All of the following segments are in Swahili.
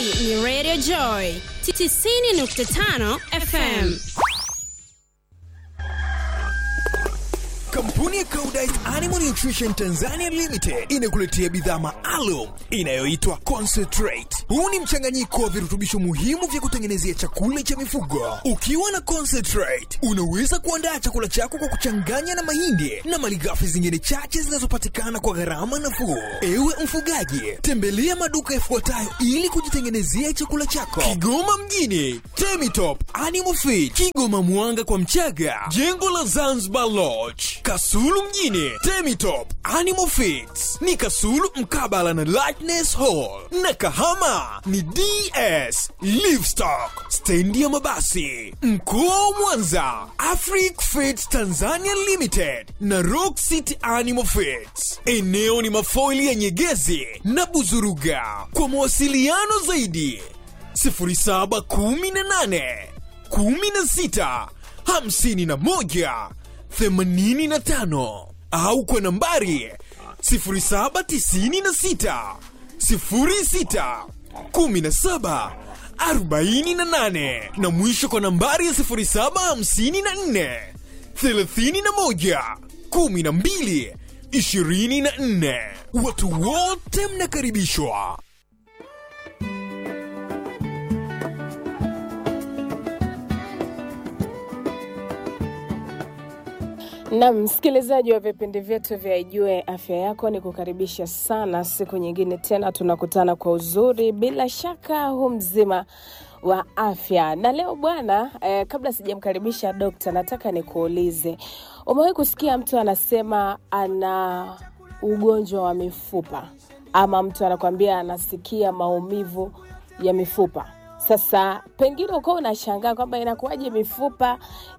Hii ni Radio Joy 90.5 FM. Kampuni ya Koudijt Animal Nutrition Tanzania Limited inakuletea bidhaa maalum inayoitwa Concentrate. Huu ni mchanganyiko wa virutubisho muhimu vya kutengenezea chakula cha mifugo. Ukiwa na Concentrate, unaweza kuandaa chakula chako kwa kuchanganya na mahindi na malighafi zingine chache zinazopatikana kwa gharama nafuu. Ewe mfugaji, tembelea maduka yafuatayo ili kujitengenezea chakula chako: Kigoma mjini, Temitop Animal Feed, Kigoma Mwanga kwa Mchaga, jengo la Zanzibar Lodge. Kasulu mjini, Temitop Animal Feeds ni Kasulu mkabala na Lightness Hall, na Kahama ni DS Livestock, stendi ya mabasi. Mkoa wa Mwanza, Afric Feeds Tanzania Limited na Rock City Animal Feeds. Eneo ni mafoili ya Nyegezi na Buzuruga. Kwa mawasiliano zaidi 0718 16 51 85 au kwa nambari 0796 06 17 48 na mwisho kwa nambari ya 0754 31 12 24. Watu wote mnakaribishwa. Na msikilizaji wa vipindi vyetu vya Ijue Afya Yako, ni kukaribisha sana siku nyingine tena tunakutana kwa uzuri, bila shaka hu mzima wa afya. Na leo bwana, kabla sijamkaribisha dokta, nataka nikuulize, umewahi kusikia mtu anasema ana ugonjwa wa mifupa, ama mtu anakuambia anasikia maumivu ya mifupa? Sasa pengine uko unashangaa kwamba inakuwaje mifupa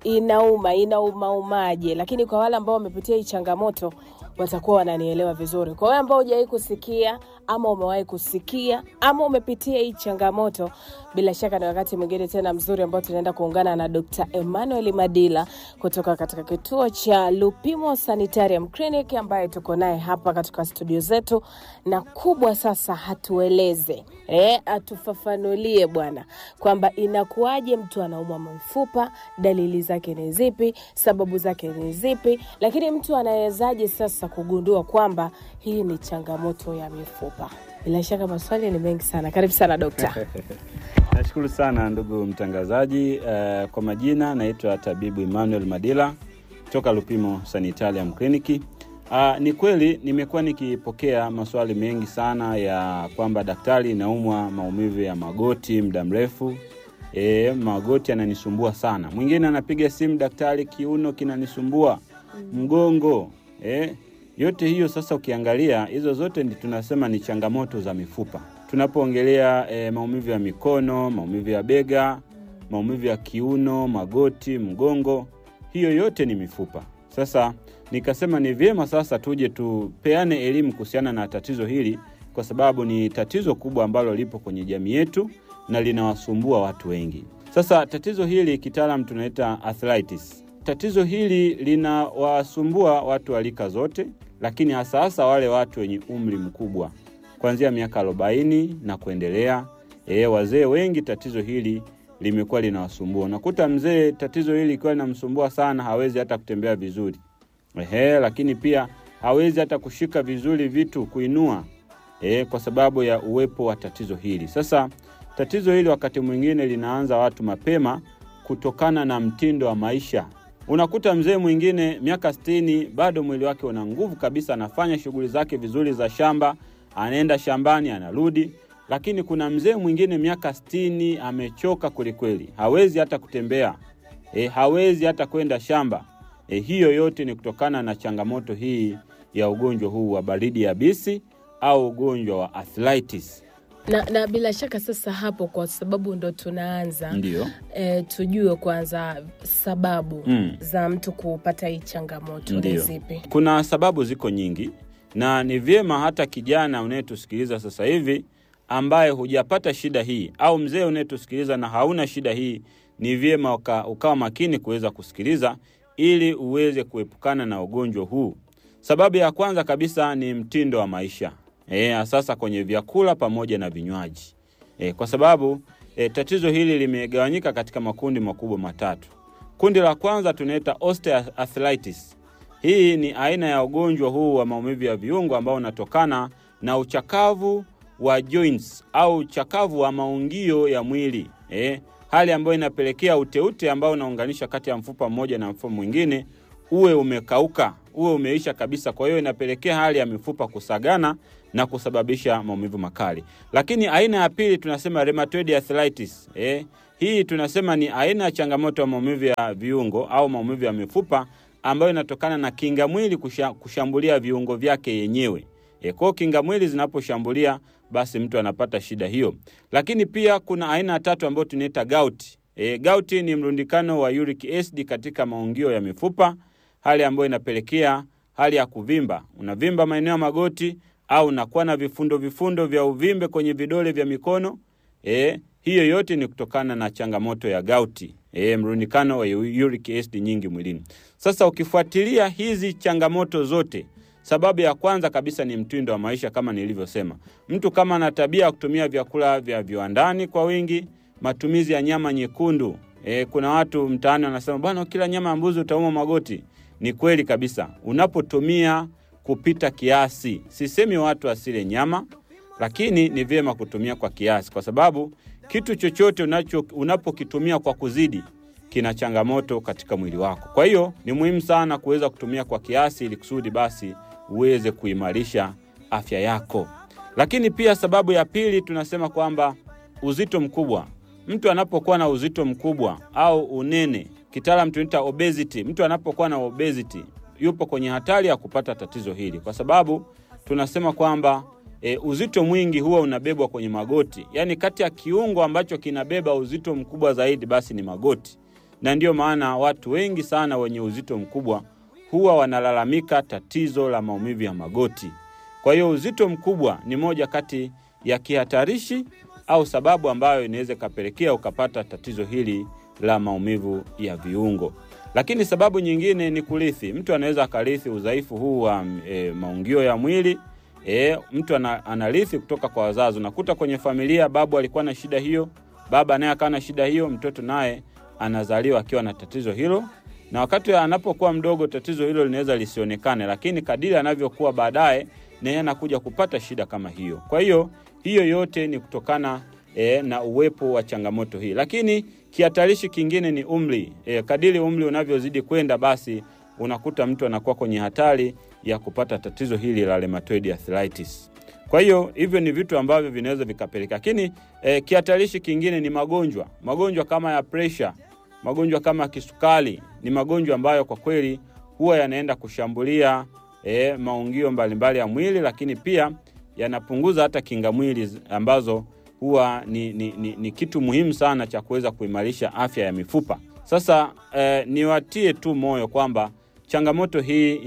inaumaje, lakini kwa wale ambao wamepitia hii changamoto watakuwa wananielewa vizuri. Kwa wale ambao hujawahi kusikia ama umewahi kusikia ama umepitia hii changamoto, bila shaka ni wakati mwingine tena mzuri ambao tunaenda kuungana na Dr. Emmanuel Madila kutoka katika kituo cha Lupimo Sanitarium Clinic, ambaye tuko naye hapa katika studio zetu, na kubwa sasa hatueleze atufafanulie bwana kwamba inakuaje mtu anaumwa mifupa, dalili zake ni zipi, sababu zake ni zipi, lakini mtu anawezaje sasa kugundua kwamba hii ni changamoto ya mifupa? Bila shaka maswali ni mengi sana. Karibu sana dokta. Nashukuru sana ndugu mtangazaji. Kwa majina naitwa Tabibu Emmanuel Madila kutoka Lupimo Sanitarium Clinic. Ni kweli nimekuwa nikipokea maswali mengi sana ya kwamba daktari, naumwa maumivu ya magoti muda mrefu. Magoti yananisumbua sana. Mwingine anapiga simu, daktari, kiuno kinanisumbua, mgongo. Yote hiyo sasa ukiangalia, hizo zote tunasema ni changamoto za mifupa. Tunapoongelea maumivu ya mikono, maumivu ya bega, maumivu ya kiuno, magoti, mgongo, hiyo yote ni mifupa. Sasa nikasema ni vyema sasa tuje tupeane elimu kuhusiana na tatizo hili, kwa sababu ni tatizo kubwa ambalo lipo kwenye jamii yetu na linawasumbua watu wengi. Sasa tatizo hili kitaalamu tunaita arthritis. Tatizo hili linawasumbua watu wa rika zote, lakini hasa wale watu wenye umri mkubwa kuanzia miaka 40 na kuendelea. Wazee wengi tatizo hili limekuwa linawasumbua. Unakuta mzee tatizo hili likiwa linamsumbua sana, hawezi hata kutembea vizuri. Lakini pia hawezi hata kushika vizuri vitu, kuinua, kwa sababu ya uwepo wa tatizo hili. Sasa tatizo hili wakati mwingine linaanza watu mapema kutokana na mtindo wa maisha. Unakuta mzee mwingine miaka 60 bado mwili wake una nguvu kabisa, anafanya shughuli zake vizuri za shamba, anaenda shambani, anarudi. Lakini kuna mzee mwingine miaka 60 amechoka kweli, hawezi hata kutembea, hawezi hata kwenda shamba. Hiyo yote ni kutokana na changamoto hii ya ugonjwa huu wa baridi yabisi au ugonjwa wa arthritis. Na bila shaka sasa hapo, kwa sababu ndo tunaanza, ndio tujue kwanza sababu za mtu kupata hii changamoto ni zipi? Kuna sababu ziko nyingi, na ni vyema hata kijana unayetusikiliza sasa hivi ambaye hujapata shida hii, au mzee unayetusikiliza na hauna shida hii, ni vyema ukawa makini kuweza kusikiliza ili uweze kuepukana na ugonjwa huu. Sababu ya kwanza kabisa ni mtindo wa maisha. Sasa kwenye vyakula pamoja na vinywaji. Kwa sababu tatizo hili limegawanyika katika makundi makubwa matatu. Kundi la kwanza tunaita osteoarthritis. Hii ni aina ya ugonjwa huu wa maumivu ya viungo ambao unatokana na uchakavu wa joints au uchakavu wa maungio ya mwili. Hali ambayo inapelekea uteute ambao unaunganisha kati ya mfupa mmoja na mfupa mwingine uwe umekauka, uwe umeisha kabisa. Kwa hiyo inapelekea hali ya mifupa kusagana na kusababisha maumivu makali. Lakini aina ya pili tunasema rheumatoid arthritis. Hii tunasema ni aina ya changamoto ya maumivu ya viungo au maumivu ya mifupa ambayo inatokana na kinga mwili kushambulia viungo vyake yenyewe. Kwa kinga mwili zinaposhambulia basi mtu anapata shida hiyo. Lakini pia kuna aina ya tatu ambayo tunaita gout. Gout ni mrundikano wa uric acid katika maungio ya mifupa, hali ambayo inapelekea hali ya kuvimba. Unavimba maeneo ya magoti au unakuwa na vifundo vya uvimbe kwenye vidole vya mikono. Hiyo yote ni kutokana na changamoto ya gout. Mrundikano wa uric acid nyingi mwilini. Sasa ukifuatilia hizi changamoto zote, sababu ya kwanza kabisa ni mtindo wa maisha kama nilivyosema. Mtu kama ana tabia ya kutumia vyakula vya viwandani kwa wingi, matumizi ya nyama nyekundu. Kuna watu mtaani wanasema bwana kila nyama ya mbuzi utauma magoti. Ni kweli kabisa. Unapotumia kupita kiasi, sisemi watu asile nyama, lakini ni vyema kutumia kwa kiasi, kwa sababu kitu chochote unapokitumia kwa kuzidi kina changamoto katika mwili wako. Kwa hiyo ni muhimu sana kuweza kutumia kwa kiasi ili kusudi basi uweze kuimarisha afya yako. Lakini pia sababu ya pili tunasema kwamba uzito mkubwa. Mtu anapokuwa na uzito mkubwa au unene, kitaalamu tunaita obesity. Mtu anapokuwa na obesity yupo kwenye hatari ya kupata tatizo hili, kwa sababu tunasema kwamba uzito mwingi huwa unabebwa kwenye magoti. Yaani kati ya kiungo ambacho kinabeba uzito mkubwa zaidi basi ni magoti. Na ndio maana watu wengi sana wenye uzito mkubwa huwa wanalalamika tatizo la maumivu ya magoti. Kwa hiyo uzito mkubwa ni moja kati ya kihatarishi au sababu ambayo inaweza kapelekea ukapata tatizo hili la maumivu ya viungo. Lakini sababu nyingine ni kurithi. Mtu anaweza akarithi udhaifu huu wa maungio ya mwili. Mtu anarithi kutoka kwa wazazi. Unakuta kwenye familia babu alikuwa na shida hiyo, baba naye akawa na shida hiyo, mtoto naye anazaliwa akiwa na tatizo hilo. Na wakati anapokuwa mdogo tatizo hilo linaweza lisionekane, lakini kadiri anavyokuwa baadaye naye anakuja kupata shida kama hiyo. Kwa hiyo yote ni kutokana na uwepo wa changamoto hii. Lakini kihatarishi kingine ni umri. Kadiri umri unavyozidi kwenda basi unakuta mtu anakuwa kwenye hatari ya kupata tatizo hili la rheumatoid arthritis. Kwa hiyo hivyo ni vitu ambavyo vinaweza vikapeleka. Lakini kihatarishi kingine ni magonjwa. Magonjwa kama ya pressure, magonjwa kama kisukari ni magonjwa ambayo kwa kweli huwa yanaenda kushambulia maungio mbalimbali ya mwili, lakini pia yanapunguza hata kinga mwili ambazo huwa ni kitu muhimu sana cha kuweza kuimarisha afya ya mifupa. Sasa niwatie tu moyo kwamba changamoto hii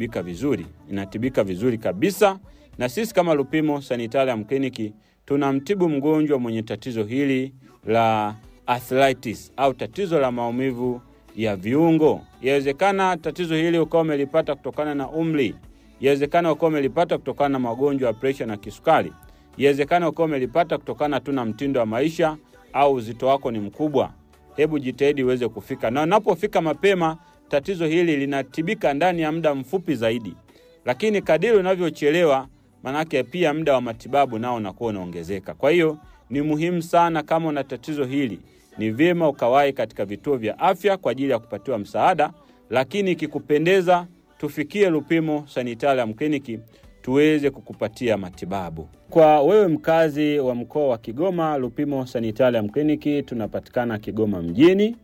inatibika vizuri kabisa, na sisi kama Lupimo Sanitarium Clinic tunamtibu mgonjwa mwenye tatizo hili la arthritis au tatizo la maumivu ya viungo. Yawezekana tatizo hili ukawa umelipata kutokana na umri, yawezekana ukawa umelipata kutokana na magonjwa ya pressure na kisukari, yawezekana ukawa umelipata kutokana tu na mtindo wa maisha au uzito wako ni mkubwa. Hebu jitahidi uweze kufika, na unapofika mapema tatizo hili linatibika ndani ya muda mfupi zaidi. Lakini kadiri unavyochelewa manake pia muda wa matibabu nao unakuwa unaongezeka. Kwa hiyo ni muhimu sana kama una tatizo hili ni vyema ukawahi katika vituo vya afya kwa ajili ya kupatiwa msaada. Lakini ikikupendeza tufikie Lupimo Sanitarium Clinic tuweze kukupatia matibabu. Kwa wewe mkazi wa mkoa wa Kigoma, Lupimo Sanitarium Clinic tunapatikana Kigoma mjini.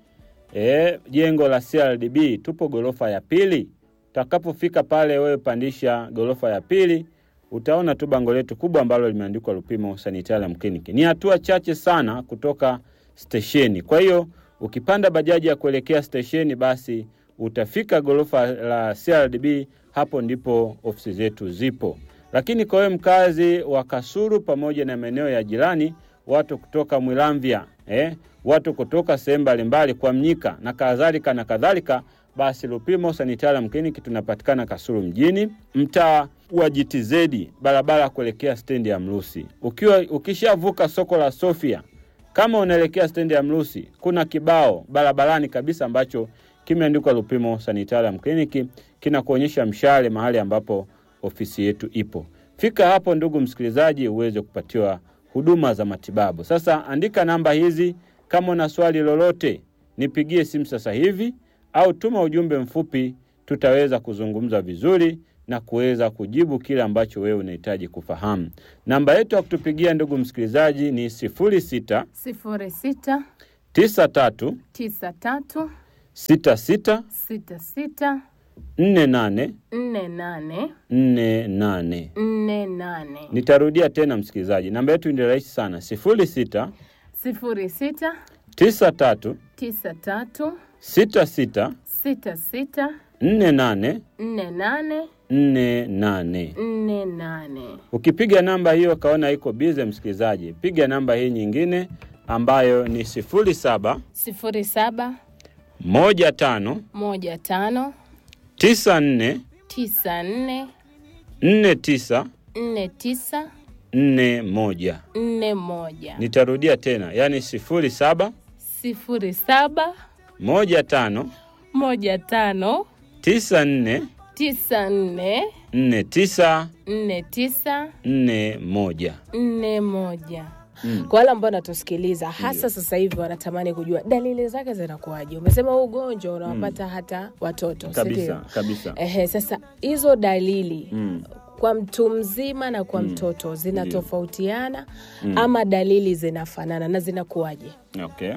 Jengo la CRDB, tupo gorofa ya pili. Utakapofika pale wewe pandisha gorofa ya pili, utaona tu bango letu kubwa ambalo limeandikwa Lupimo Sanitarium Clinic. Ni hatua chache sana kutoka stesheni. Kwa hiyo ukipanda bajaji ya kuelekea stesheni basi utafika gorofa la CRDB, hapo ndipo ofisi zetu zipo. Lakini kwa wewe mkazi wa Kasulu pamoja na maeneo ya jirani, watu kutoka Mwilamvya, watu kutoka sehemu mbalimbali kwa Mnyika na kadhalika, basi Lupimo Sanitarium Clinic tunapatikana Kasulu mjini, mtaa wa GTZ, barabara kuelekea stendi ya Mrusi. Ukishavuka soko la Sofia, kama unaelekea stendi ya Mrusi, kuna kibao barabarani kabisa ambacho kimeandikwa Lupimo Sanitarium Clinic, kinakuonyesha mshale mahali ambapo ofisi yetu ipo. Fika hapo ndugu msikilizaji, uweze kupatiwa huduma za matibabu. Sasa andika namba hizi, kama una swali lolote nipigie simu sasa hivi au tuma ujumbe mfupi, tutaweza kuzungumza vizuri na kuweza kujibu kile ambacho wewe unahitaji kufahamu. Namba yetu ya kutupigia ndugu msikilizaji ni 06 06 93 93 66 66 48 48 48. Nitarudia tena msikilizaji, namba yetu ni rahisi sana, 06 06 93 93 66 66 48 48 48. Ukipiga namba hiyo kaona iko busy msikilizaji, piga namba hii nyingine ambayo ni 07 07 15 15 94 94 49 49 41. Nitarudia tena, yani 07 07 15 15 94 94 49 49 41. Kwa wale ambao natusikiliza hasa sasa hivi wanatamani kujua dalili zake zinakuaje. Umesema ugonjwa unawapata hata watoto, kabisa kabisa. Sasa hizo dalili kwa mtu mzima na kwa mtoto zinatofautiana ama dalili zinafanana na zinakuaje? Okay.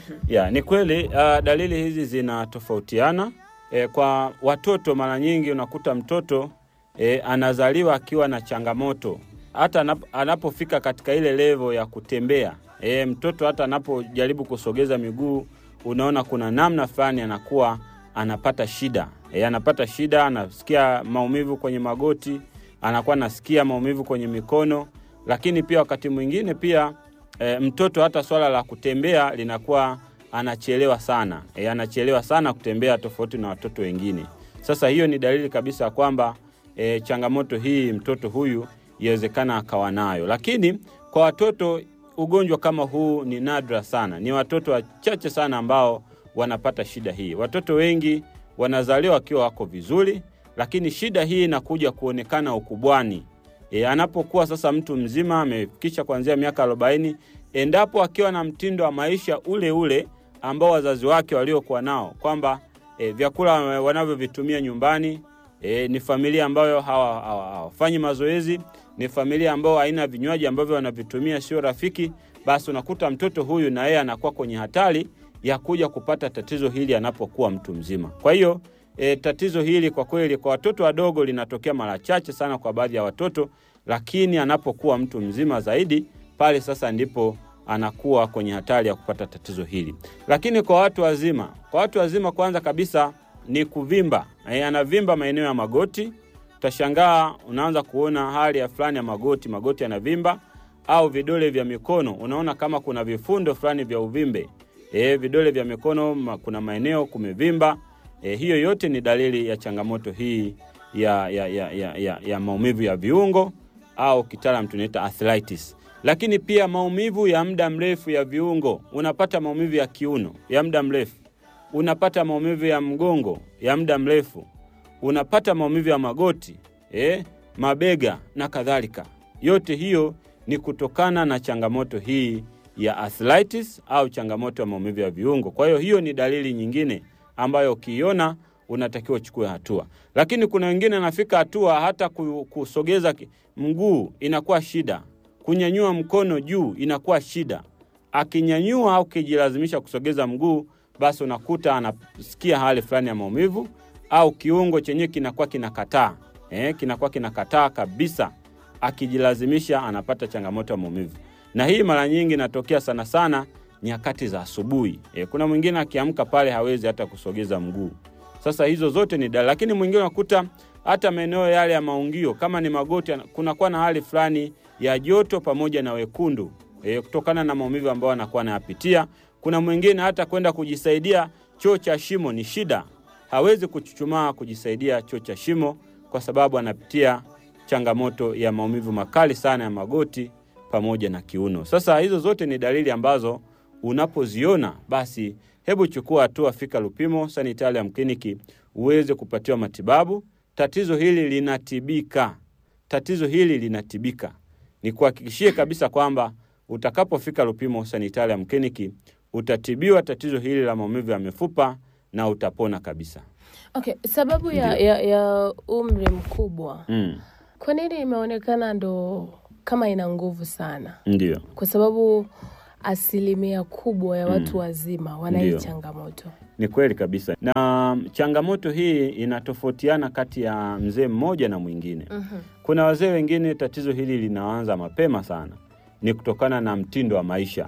Ni kweli dalili hizi zinatofautiana. Kwa watoto mara nyingi unakuta mtoto anazaliwa akiwa na changamoto. Hata anapofika katika ile level ya kutembea, mtoto hata anapojaribu kusogeza miguu, unaona kuna namna fulani anakuwa anapata shida. Anapata shida, anasikia maumivu kwenye magoti, anakuwa anasikia maumivu kwenye mikono, lakini pia wakati mwingine pia mtoto hata swala la kutembea linakuwa anachelewa sana. Anachelewa sana kutembea tofauti na watoto wengine. Sasa hiyo ni dalili kabisa kwamba changamoto hii mtoto huyu yawezekana akawa nayo. Lakini kwa watoto ugonjwa kama huu ni nadra sana. Ni watoto wachache sana ambao wanapata shida hii. Watoto wengi wanazaliwa wakiwa wako vizuri, lakini shida hii inakuja kuonekana ukubwani. Anapokuwa sasa mtu mzima amefikisha kuanzia miaka 40, endapo akiwa na mtindo wa maisha ule ule ambao wazazi wake waliokuwa nao, kwamba vyakula wanavyovitumia nyumbani, ni familia ambayo hawafanyi mazoezi, ni familia ambayo haina vinywaji ambavyo wanavitumia sio rafiki, basi unakuta mtoto huyu na yeye anakuwa kwenye hatari ya kuja kupata tatizo hili anapokuwa mtu mzima. Kwa hiyo tatizo hili kwa kweli kwa watoto wadogo linatokea mara chache sana kwa baadhi ya watoto, lakini anapokuwa mtu mzima zaidi, pale sasa ndipo anakuwa kwenye hatari ya kupata tatizo hili. Lakini kwa watu wazima kwanza kabisa ni kuvimba. Anavimba maeneo ya magoti. Utashangaa unaanza kuona hali ya fulani ya magoti yanavimba, au vidole vya mikono unaona kama kuna vifundo fulani vya uvimbe. Vidole vya mikono kuna maeneo kumevimba. Hiyo yote ni dalili ya changamoto hii ya maumivu ya viungo, au kitaalamu tunaita arthritis. Lakini pia maumivu ya muda mrefu ya viungo. Unapata maumivu ya kiuno ya muda mrefu, unapata maumivu ya mgongo ya muda mrefu, unapata maumivu ya magoti, mabega na kadhalika. Yote hiyo ni kutokana na changamoto hii ya arthritis au changamoto ya maumivu ya viungo. Kwa hiyo ni dalili nyingine ambayo ukiona unatakiwa uchukue hatua. Lakini kuna wengine anafika hatua hata kusogeza mguu inakuwa shida. Kunyanyua mkono juu inakuwa shida. Akinyanyua au kijilazimisha kusogeza mguu, basi unakuta anasikia hali fulani ya maumivu, au kiungo chenye kinakuwa kinakataa. Kinakuwa kinakataa kabisa. Akijilazimisha anapata changamoto ya maumivu. Na hii mara nyingi inatokea sana sana nyakati za asubuhi. Kuna mwingine akiamka pale hawezi hata kusogeza mguu. Sasa hizo zote ni dalili. Lakini mwingine unakuta hata maeneo yale ya maungio, kama ni magoti, kunakuwa na hali fulani ya joto pamoja na wekundu, kutokana na maumivu ambayo anakuwa anayapitia. Kuna mwingine hata kwenda kujisaidia choo cha shimo ni shida. hawezi kuchuchumaa kujisaidia choo cha shimo kwa sababu anapitia changamoto ya maumivu makali sana ya magoti pamoja na kiuno. Sasa hizo zote ni dalili ambazo unapoziona basi hebu chukua hatua, fika Lupimo Sanitarium Clinic uweze kupatiwa matibabu. Tatizo hili linatibika. Tatizo hili linatibika. Nikuhakikishie kabisa kwamba utakapofika Lupimo Sanitarium Clinic utatibiwa tatizo hili la maumivu ya mifupa na utapona kabisa. Okay, sababu ya umri mkubwa. Kwa nini imeonekana ndo kama ina nguvu sana? Ndio. Kwa sababu asilimia kubwa ya watu wazima wana hii changamoto. Ni kweli kabisa. Na changamoto hii inatofautiana kati ya mzee mmoja na mwingine. Kuna wazee wengine tatizo hili linaanza mapema sana. Ni kutokana na mtindo wa maisha.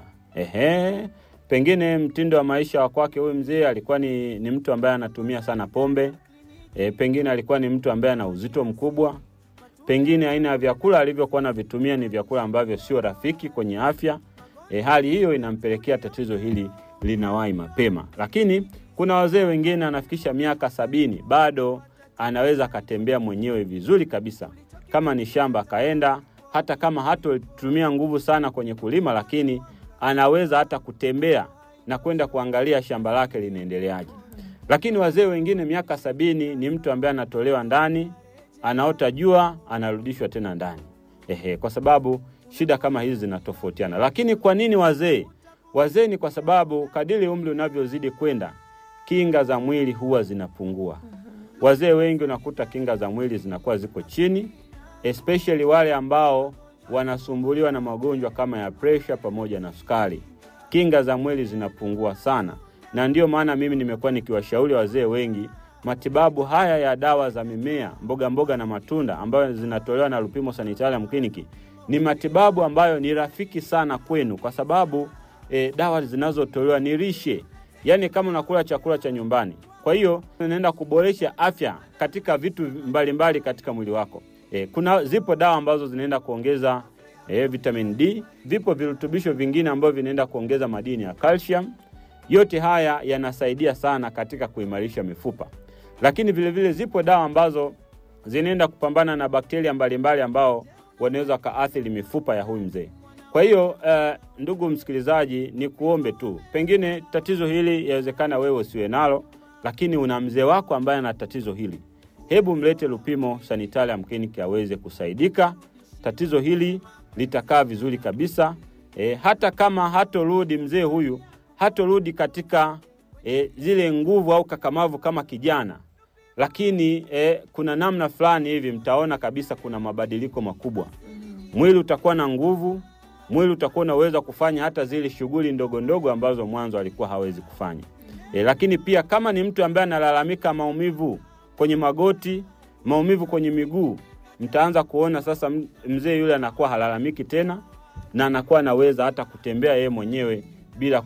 Pengine mtindo wa maisha wa kwake huyu mzee alikuwa ni mtu ambaye anatumia sana pombe. Pengine alikuwa ni mtu ambaye ana uzito mkubwa. Pengine aina ya vyakula alivyokuwa anavitumia ni vyakula ambavyo sio rafiki kwenye afya. Hali hiyo inampelekea tatizo hili linawahi mapema. Lakini kuna wazee wengine anafikisha miaka 70 bado anaweza katembea mwenyewe vizuri kabisa. Kama ni shamba kaenda, hata kama hatotumia nguvu sana kwenye kulima, lakini anaweza hata kutembea na kwenda kuangalia shamba lake linaendeleaje. Lakini wazee wengine miaka 70 ni mtu ambaye anatolewa ndani, anaota jua, anarudishwa tena ndani. Kwa sababu shida kama hizi zinatofautiana. Lakini kwa nini wazee? Wazee ni kwa sababu kadiri umri unavyozidi kwenda, kinga za mwili huwa zinapungua. Wazee wengi unakuta kinga za mwili zinakuwa ziko chini, especially wale ambao wanasumbuliwa na magonjwa kama ya pressure pamoja na sukari. Kinga za mwili zinapungua sana. Na ndio maana mimi nimekuwa nikiwashauri wazee wengi matibabu haya ya dawa za mimea, mboga mboga na matunda ambayo zinatolewa na Lupimo Sanitarium Clinic. Ni matibabu ambayo ni rafiki sana kwenu kwa sababu dawa zinazotolewa ni lishe. Yaani kama unakula chakula cha nyumbani. Kwa hiyo unaenda kuboresha afya katika vitu mbalimbali katika mwili wako. Zipo dawa ambazo zinaenda kuongeza vitamin D, vipo virutubisho vingine ambavyo vinaenda kuongeza madini ya calcium. Yote haya yanasaidia sana katika kuimarisha mifupa. Lakini vile vile zipo dawa ambazo zinaenda kupambana na bakteria mbalimbali ambao wanaweza kaathiri mifupa ya huyu mzee. Kwa hiyo ndugu msikilizaji, ni kuombe tu. Pengine tatizo hili yawezekana wewe usiwe nalo, lakini una mzee wako ambaye ana tatizo hili. Hebu mlete Lupimo Sanitarium Clinic aweze kusaidika. Tatizo hili litakaa vizuri kabisa. Hata kama hatorudi mzee huyu, hatorudi katika zile nguvu au kakamavu kama kijana. Lakini kuna namna fulani hivi mtaona kabisa kuna mabadiliko makubwa. Mwili utakuwa na nguvu, mwili utakuwa unaweza kufanya hata zile shughuli ndogo ndogo ambazo mwanzo alikuwa hawezi kufanya. Lakini pia kama ni mtu ambaye analalamika maumivu kwenye magoti, maumivu kwenye miguu, mtaanza kuona sasa mzee yule anakuwa halalamiki tena na anakuwa anaweza hata kutembea yeye mwenyewe bila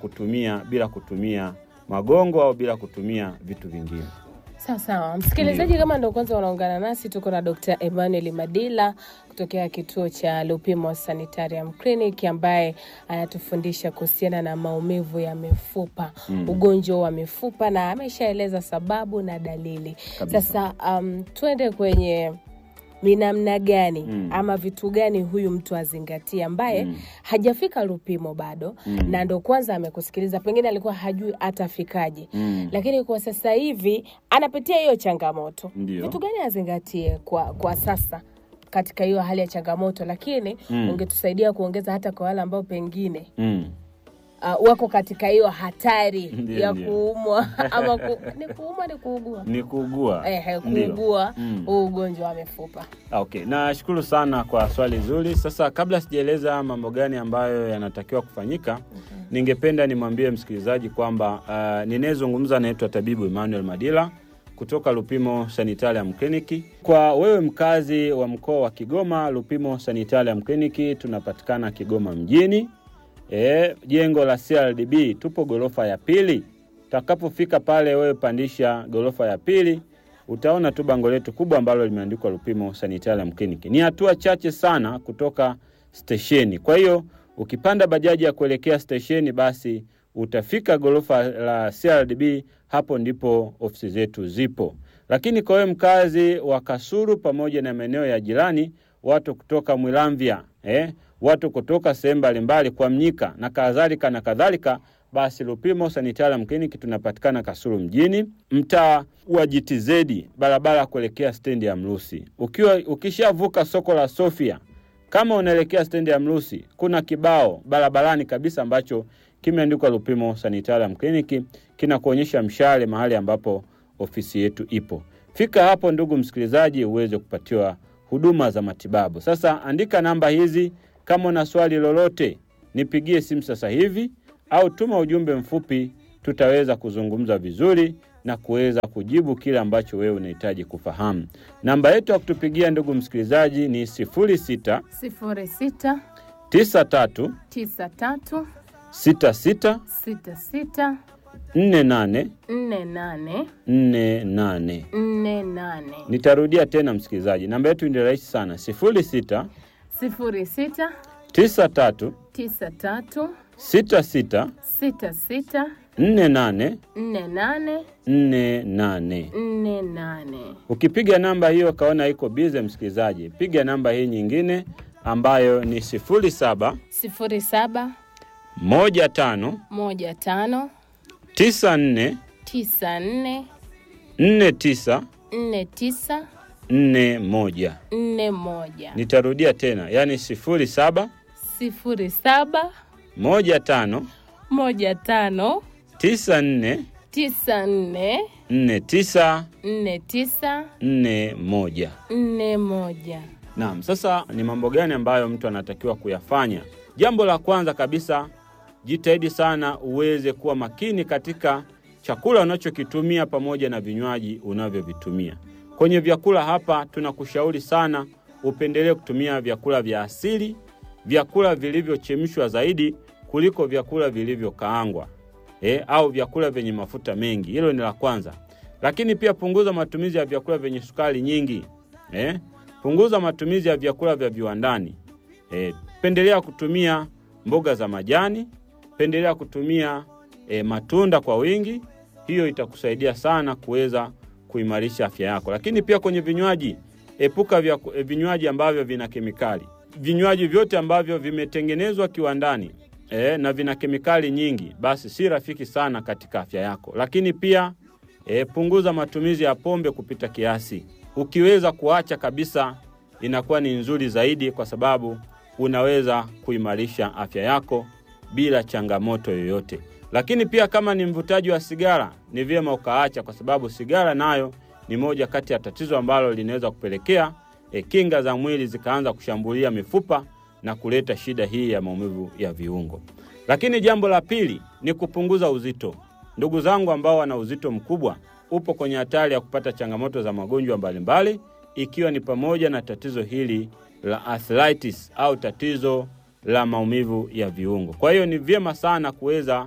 kutumia magongo au bila kutumia vitu vingine. Sawa. Msikilizaji, kama ndio kwanza unaungana nasi, tuko na Dr. Emmanuel Madila kutokea kituo cha Lupimo Sanitarium Clinic ambaye anatufundisha kuhusiana na maumivu ya mifupa, ugonjwa wa mifupa, na ameshaeleza sababu na dalili. Kabisa. Sasa tuende kwenye ni namna gani ama vitu gani huyu mtu azingatia ambaye hajafika Lupimo bado na ndo kwanza amekusikiliza, pengine alikuwa hajui atafikaje. Lakini kwa sasa hivi anapitia hiyo changamoto. Ndiyo. Vitu gani azingatie kwa sasa katika hiyo hali ya changamoto, lakini ungetusaidia kuongeza hata kwa wale ambao pengine wako katika hiyo hatari ya kuumwa ama ni kuugua kuugua ugonjwa wa mifupa. Okay, nashukuru sana kwa swali zuri. Sasa kabla sijaeleza mambo gani ambayo yanatakiwa kufanyika, ningependa nimwambie msikilizaji kwamba ninayezungumza naitwa Tabibu Emmanuel Madila kutoka Lupimo Sanitarium Clinic. Kwa wewe mkazi wa mkoa wa Kigoma, Lupimo Sanitarium Clinic tunapatikana Kigoma mjini. Jengo la CRDB, tupo gorofa ya pili. Utakapofika pale wewe pandisha gorofa ya pili, utaona tu bango letu kubwa ambalo limeandikwa Lupimo Sanitarium Clinic. Ni hatua chache sana kutoka stesheni. Kwa hiyo ukipanda bajaji ya kuelekea stesheni, basi utafika gorofa la CRDB, hapo ndipo ofisi zetu zipo. Lakini kwa wewe mkazi wa Kasulu pamoja na maeneo ya jirani, watu kutoka Mwilamvya, watu kutoka sehemu mbalimbali kwa Mnyika na kadhalika, basi Lupimo Sanitarium Clinic tunapatikana Kasulu mjini, mtaa wa GTZ, barabara kuelekea stendi ya Mrusi. Ukishavuka soko la Sofia, kama unaelekea stendi ya Mrusi, kuna kibao barabarani kabisa ambacho kimeandikwa Lupimo Sanitarium Clinic, kinakuonyesha mshale mahali ambapo ofisi yetu ipo. Fika hapo ndugu msikilizaji, uweze kupatiwa huduma za matibabu. Sasa andika namba hizi, kama una swali lolote nipigie simu sasa hivi au tuma ujumbe mfupi, tutaweza kuzungumza vizuri na kuweza kujibu kile ambacho wewe unahitaji kufahamu. Namba yetu ya kutupigia ndugu msikilizaji ni 06 06 93 93 66 66 48 48 48. Nitarudia tena msikilizaji, namba yetu ni rahisi sana, 06 06 93 93 66 66 48 48 48. Ukipiga namba hiyo kaona iko busy msikilizaji, piga namba hii nyingine ambayo ni 07 07 15 15 94 94 49 49 41. Nitarudia tena, yani 07 07 15 15 94 94 49 49 41. Naam, sasa ni mambo gani ambayo mtu anatakiwa kuyafanya? Jambo la kwanza kabisa, jitahidi sana uweze kuwa makini katika chakula unachokitumia pamoja na vinywaji unavyovitumia. Kwenye vyakula hapa tunakushauri sana upendelee kutumia vyakula vya asili, vyakula vilivyochemshwa zaidi kuliko vyakula vilivyokaangwa, au vyakula vyenye mafuta mengi. Hilo ni la kwanza. Lakini pia punguza matumizi ya vyakula vyenye sukari nyingi. Punguza matumizi ya vyakula vya viwandani. Pendelea kutumia mboga za majani, pendelea kutumia matunda kwa wingi. Hiyo itakusaidia sana kuweza kuimarisha afya yako. Lakini pia kwenye vinywaji, epuka vinywaji ambavyo vina kemikali. Vinywaji vyote ambavyo vimetengenezwa kiwandani na vina kemikali nyingi, basi si rafiki sana katika afya yako. Lakini pia punguza matumizi ya pombe kupita kiasi. Ukiweza kuacha kabisa inakuwa ni nzuri zaidi, kwa sababu unaweza kuimarisha afya yako bila changamoto yoyote. Lakini pia kama ni mvutaji wa sigara, ni vyema ukaacha, kwa sababu sigara nayo ni moja kati ya tatizo ambalo linaweza kupelekea kinga za mwili zikaanza kushambulia mifupa na kuleta shida hii ya maumivu ya viungo. Lakini jambo la pili ni kupunguza uzito. Ndugu zangu ambao wana uzito mkubwa, upo kwenye hatari ya kupata changamoto za magonjwa mbalimbali, ikiwa ni pamoja na tatizo hili la arthritis au tatizo la maumivu ya viungo. Kwa hiyo ni vyema sana kuweza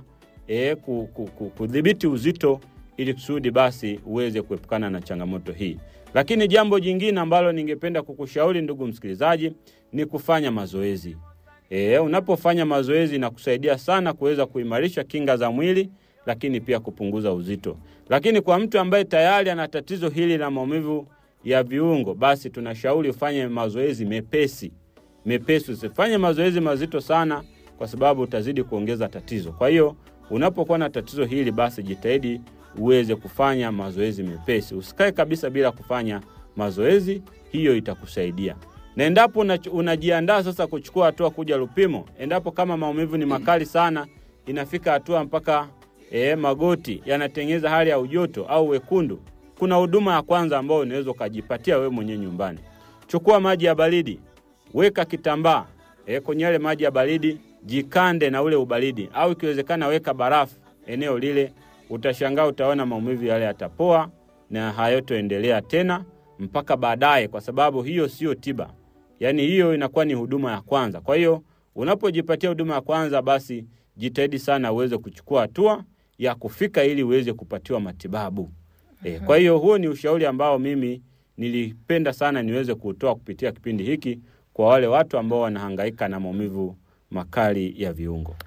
kudhibiti uzito ili kusudi basi uweze kuepukana na changamoto hii. Lakini jambo jingine ambalo ningependa kukushauri ndugu msikilizaji ni kufanya mazoezi. Unapofanya mazoezi na kusaidia sana kuweza kuimarisha kinga za mwili, lakini pia kupunguza uzito. Lakini kwa mtu ambaye tayari ana tatizo hili la maumivu ya viungo, basi tunashauri ufanye mazoezi mepesi. Usifanye mazoezi mazito sana, kwa sababu utazidi kuongeza tatizo. Kwa hiyo unapokuwa na tatizo hili, basi jitahidi uweze kufanya mazoezi mepesi. Usikae kabisa bila kufanya mazoezi, hiyo itakusaidia. Na endapo unajiandaa sasa kuchukua hatua kuja Lupimo, endapo kama maumivu ni makali sana, inafika hatua mpaka magoti yanatengeza hali ya ujoto au wekundu, kuna huduma ya kwanza ambayo unaweza kujipatia wewe mwenyewe nyumbani. Chukua maji ya baridi, weka kitambaa kwenye yale maji ya baridi, jikande na ule ubaridi, au ikiwezekana weka barafu eneo lile. Utashangaa, utaona maumivu yale yatapoa na hayotoendelea tena mpaka baadaye, kwa sababu hiyo sio tiba. Yaani hiyo inakuwa ni huduma ya kwanza. Kwa hiyo unapojipatia huduma ya kwanza, basi jitahidi sana uweze kuchukua hatua ya kufika ili uweze kupatiwa matibabu. Kwa hiyo huo ni ushauri ambao mimi nilipenda sana niweze kutoa kupitia kipindi hiki kwa wale watu ambao wanahangaika na maumivu makali ya viungo.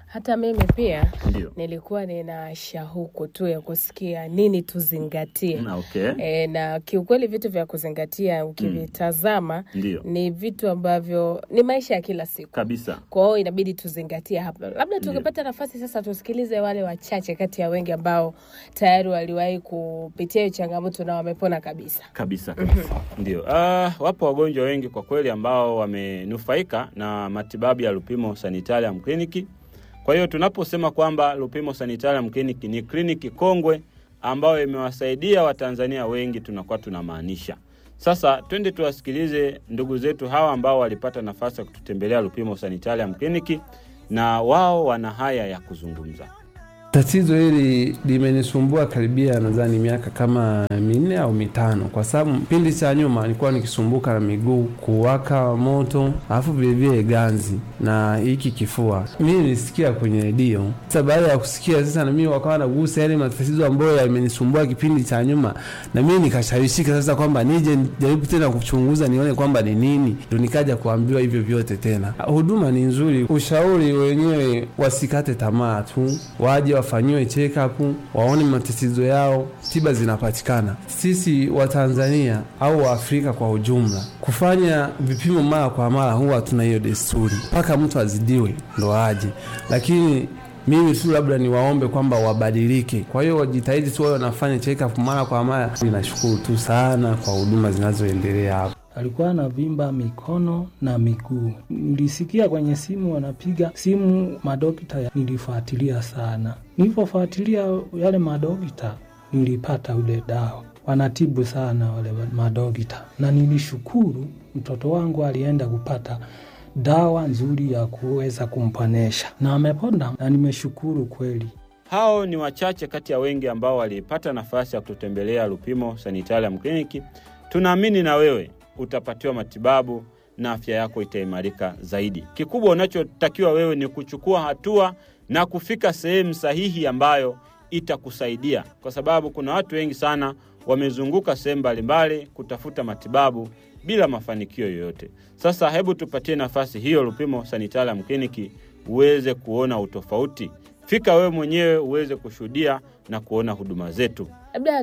Hata mimi pia Ndio. nilikuwa nina shauku tu ya kusikia nini tuzingatie. Okay. Na kiukweli vitu vya kuzingatia ukivitazama ni vitu ambavyo ni maisha ya kila siku. Kabisa. Kwa hiyo inabidi tuzingatie hapa. Labda tukipata nafasi sasa tusikilize wale wachache kati ya wengi ambao tayari waliwahi kupitia changamoto na wamepona kabisa. Kabisa. Ndio. Wapo wagonjwa wengi kwa kweli ambao wamenufaika na matibabu ya Lupimo Sanitarium Clinic. Kwa hiyo tunaposema kwamba Lupimo Sanitarium Clinic ni kliniki kongwe ambayo imewasaidia Watanzania wengi, tunakuwa tunamaanisha. Sasa twende tuwasikilize ndugu zetu hawa ambao walipata nafasi ya kututembelea Lupimo Sanitarium Clinic na wao wana haya ya kuzungumza. Tatizo hili limenisumbua karibia nadhani miaka kama 4 au 5, kwa sababu pindi cha nyuma nilikuwa nikisumbuka na miguu kuwaka moto, alafu vile ganzi na hiki kifua. Mimi nilisikia kwenye redio. Sasa baada ya kusikia sasa na mimi wakawa nagusa yale matatizo ambayo yamenisumbua kipindi cha nyuma, na mimi nikashawishika sasa kwamba nije jaribu tena kuchunguza nione kwamba ni nini. Ndio nikaja kuambiwa hivyo vyote tena. Huduma ni nzuri, ushauri wenyewe wasikate tamaa tu, waje wafanyiwe check up, waone matatizo yao, tiba zinapatikana. Sisi wa Tanzania au wa Afrika kwa ujumla kufanya vipimo mara kwa mara huwa tuna hiyo desturi mpaka mtu azidiwe ndo aje, lakini mimi tu labda niwaombe kwamba wabadilike. Kwa hiyo wajitahidi tu wao wanafanya check up mara kwa mara. Ninashukuru tu sana kwa huduma zinazoendelea hapa. Alikuwa anavimba mikono na miguu. Nilisikia kwenye simu wanapiga simu madokita, nilifuatilia sana. Nilipofuatilia yale madokita nilipata ule dawa. Wanatibu sana wale madokita. Na nilishukuru mtoto wangu alienda kupata dawa nzuri ya kuweza kumpanesha. Na amepona na nimeshukuru kweli. Hao ni wachache kati ya wengi ambao walipata nafasi ya kututembelea Lupimo Sanitarium Clinic. Tunaamini na wewe utapatiwa matibabu na afya yako itaimarika zaidi. Kikubwa unachotakiwa wewe ni kuchukua hatua na kufika sehemu sahihi ambayo itakusaidia, kwa sababu kuna watu wengi sana wamezunguka sehemu mbalimbali kutafuta matibabu bila mafanikio yoyote. Sasa hebu tupatie nafasi hiyo Lupimo Sanitarium Clinic uweze kuona utofauti. Fika wewe mwenyewe uweze kushuhudia na kuona huduma zetu. Labda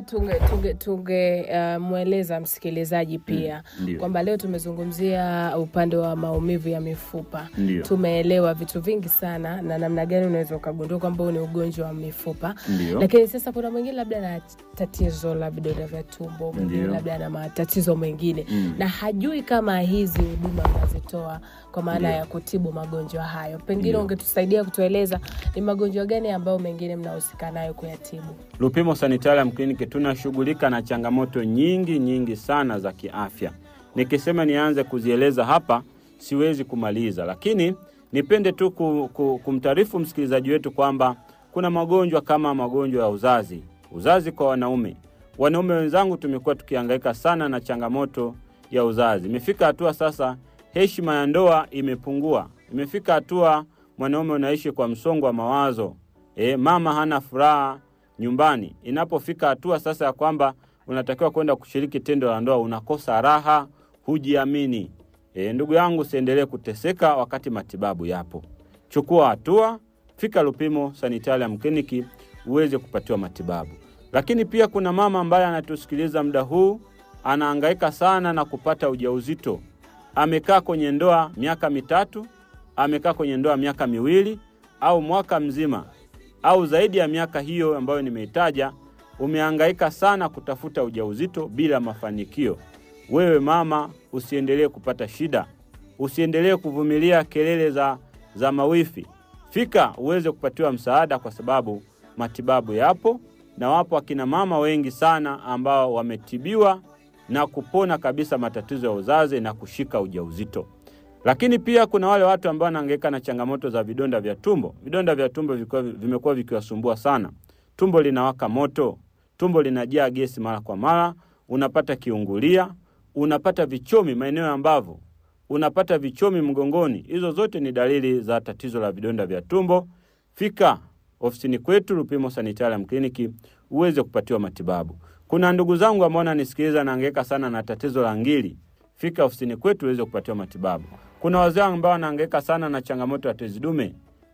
tunge mueleza msikilizaji pia kwamba leo tumezungumzia upande wa maumivu ya mifupa. Tumeelewa vitu vingi sana na namna gani unaweza ukagundua kwamba ni ugonjwa wa mifupa. Lakini sasa kuna mwingine labda na tatizo la vidonda vya tumbo, mwingine labda na matatizo mengine na hajui kama hizi huduma wanazitoa kwa maana ya kutibu magonjwa hayo. Pengine ungetusaidia kutueleza ni magonjwa gani ambayo mengine mnahusika nayo kuyatibu? Lupimo Sanitarium Clinic tunashughulika na changamoto nyingi sana za kiafya. Nikisema nianze kuzieleza hapa siwezi kumaliza, lakini nipende tu kumtaarifu msikilizaji wetu kwamba kuna magonjwa kama magonjwa ya uzazi kwa wanaume. Wanaume wenzangu tumekuwa tukihangaika sana na changamoto ya uzazi. Imefika hatua sasa heshima ya ndoa imepungua. Imefika hatua mwanaume unaishi kwa msongo wa mawazo. Mama hana furaha nyumbani. Inapofika hatua sasa ya kwamba unatakiwa kwenda kushiriki tendo la ndoa, unakosa raha, hujiamini. Ndugu yangu, usiendelee kuteseka wakati matibabu yapo. Chukua hatua, fika Lupimo Sanitarium Clinic uweze kupatiwa matibabu. Lakini pia kuna mama ambaye anatusikiliza muda huu, anahangaika sana na kupata ujauzito. Amekaa kwenye ndoa miaka 3, amekaa kwenye ndoa miaka 2 au mwaka mzima au zaidi ya miaka hiyo ambayo nimeitaja. Umehangaika sana kutafuta ujauzito bila mafanikio. Wewe mama, usiendelee kupata shida. Usiendelee kuvumilia kelele za mawifi. Fika uweze kupatiwa msaada, kwa sababu matibabu yapo na wapo akina mama wengi sana ambao wametibiwa na kupona kabisa matatizo ya uzazi na kushika ujauzito. Lakini pia kuna wale watu ambao wanahangaika na changamoto za vidonda vya tumbo. Vidonda vya tumbo vimekuwa vikiwasumbua sana. Tumbo linawaka moto, tumbo linajaa gesi mara kwa mara, unapata kiungulia, unapata vichomi maeneo ya mbavu, unapata vichomi mgongoni. Hizo zote ni dalili za tatizo la vidonda vya tumbo. Fika ofisini kwetu Lupimo Sanitarium Clinic uweze kupatiwa matibabu. Kuna ndugu zangu ambao wananisikiliza na hangaika sana na tatizo la ngiri. Fika ofisini kwetu uweze kupatiwa matibabu. Kuna wazee ambao wanahangaika sana na changamoto ya tezi dume.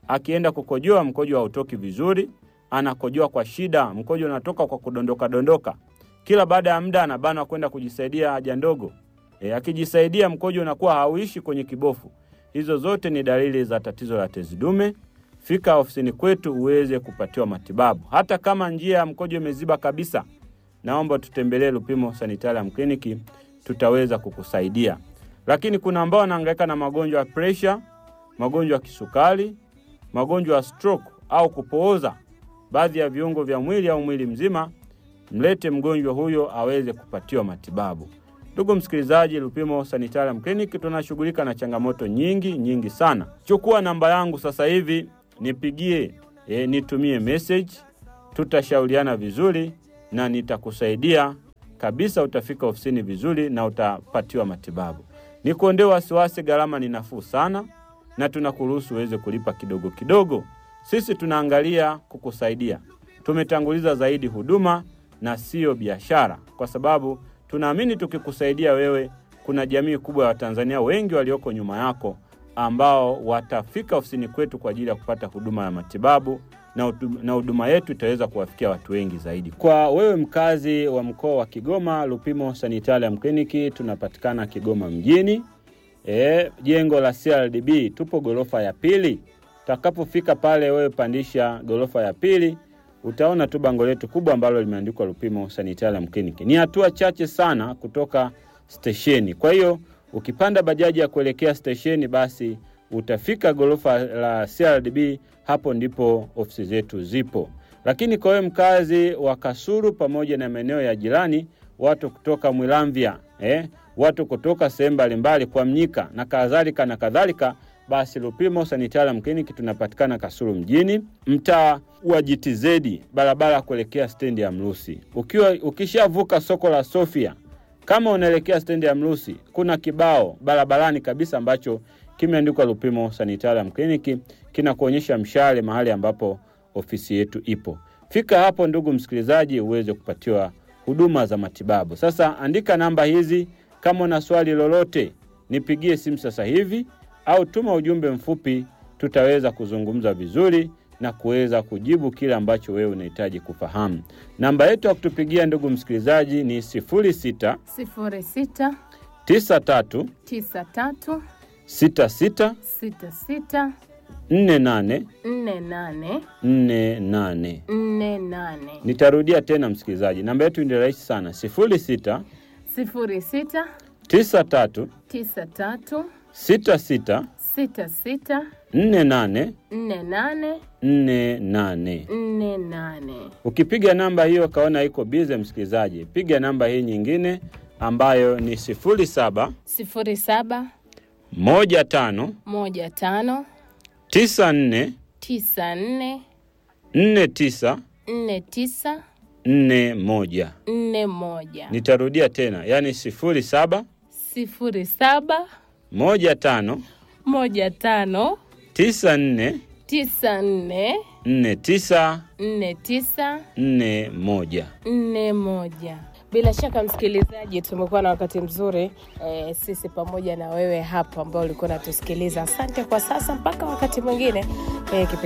akienda kukojoa mkojo hautoki vizuri, anakojoa kwa shida, mkojo unatoka kwa kudondoka. Kila baada ya muda anabanwa kwenda kujisaidia haja ndogo. Akijisaidia mkojo unakuwa hauishi kwenye kibofu. Hizo zote ni dalili za tatizo la tezi dume. Fika ofisini kwetu uweze kupatiwa matibabu. Hata kama njia ya mkojo imeziba kabisa, naomba tutembelee Lupimo Sanitarium Clinic, tutaweza kukusaidia. Lakini kuna ambao wanahangaika na magonjwa ya pressure, magonjwa ya kisukari, magonjwa ya stroke au kupooza baadhi ya viungo vya mwili au mwili mzima, mlete mgonjwa huyo aweze kupatiwa matibabu. Ndugu msikilizaji, Lupimo Sanitarium Clinic tunashughulika na changamoto nyingi sana. Chukua namba yangu sasa hivi, nipigie, nitumie message, tutashauriana vizuri na nitakusaidia kabisa. Utafika ofisini vizuri na utapatiwa matibabu. Nikuondoe wasiwasi, gharama ni nafuu sana na tunakuruhusu uweze kulipa kidogo kidogo. Sisi tunaangalia kukusaidia. Tumetanguliza zaidi huduma na sio biashara, kwa sababu tunaamini tukikusaidia wewe, kuna jamii kubwa ya Watanzania wengi walioko nyuma yako ambao watafika ofisini kwetu kwa ajili ya kupata huduma ya matibabu, na huduma yetu itaweza kuwafikia watu wengi zaidi. Kwa wewe mkazi wa mkoa wa Kigoma, Lupimo Sanitarium Clinic tunapatikana Kigoma mjini. Jengo la CRDB, tupo gorofa ya pili. Utakapofika pale, wewe pandisha gorofa ya pili, utaona tu bango letu kubwa ambalo limeandikwa Lupimo Sanitarium Clinic. Ni hatua chache sana kutoka stesheni. Kwa hiyo ukipanda bajaji ya kuelekea stesheni, basi utafika gorofa la CRDB, hapo ndipo ofisi zetu zipo. Lakini kwa wewe mkazi wa Kasulu pamoja na maeneo ya jirani, watu kutoka Mwilamvya, watu kutoka sehemu mbalimbali kwa Mnyika na kadhalika, basi Lupimo Sanitarium Clinic tunapatikana Kasulu mjini, mtaa wa GTZ, barabara kuelekea stendi ya Mrusi. Ukishavuka soko la Sofia, kama unaelekea stendi ya Mrusi, kuna kibao barabarani kabisa ambacho kimeandikwa Lupimo Sanitarium Clinic, kinakuonyesha mshale mahali ambapo ofisi yetu ipo. Fika hapo ndugu msikilizaji, uweze kupatiwa huduma za matibabu. Sasa andika namba hizi, kama una swali lolote nipigie simu sasa hivi au tuma ujumbe mfupi, tutaweza kuzungumza vizuri na kuweza kujibu kile ambacho wewe unahitaji kufahamu. Namba yetu ya kutupigia ndugu msikilizaji ni 06 93 66 48. Nitarudia tena msikilizaji, namba yetu ni rahisi sana, 06 93 66 48. Ukipiga namba hiyo kaona iko busy msikilizaji, piga namba hii nyingine ambayo ni 07 15 94 49. Nitarudia tena, yani 07 15 94 49. Bila shaka msikilizaji, tumekuwa na wakati mzuri sisi pamoja na wewe hapa ambao ulikuwa unatusikiliza. Asante kwa sasa, mpaka wakati mwingine.